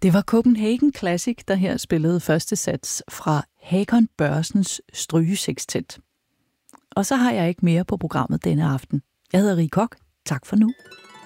Det var Copenhagen Classic, der her spillede første sats fra Hakon Børsens strygesekstet. Og så har jeg ikke mere på programmet denne aften. Jeg hedder Rie Koch. Tak for nu.